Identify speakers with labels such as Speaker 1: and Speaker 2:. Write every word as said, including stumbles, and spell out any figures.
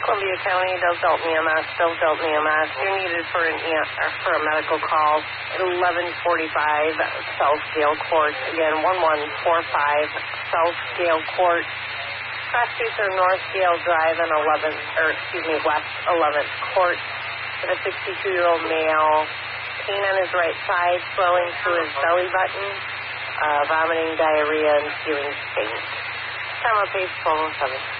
Speaker 1: Columbia County, does Dalton E M S, does Dalton E M S. You're needed for an E- or for a medical call at eleven forty-five South Gale Court. Again, one one four five South Gale Court. Cross streets are North Gale Drive and eleventh, or excuse me, West eleventh Court. And a sixty-two-year-old male, pain on his right side, swelling to his belly button, uh, vomiting, diarrhea, and feeling faint. Time of page twelve oh seven.